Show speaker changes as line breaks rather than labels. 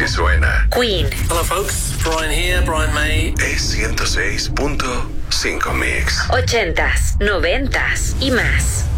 Así suena.
Queen.
Hello folks, Brian here, Brian May.
Es 106.5 Mix.
80s, 90s y más.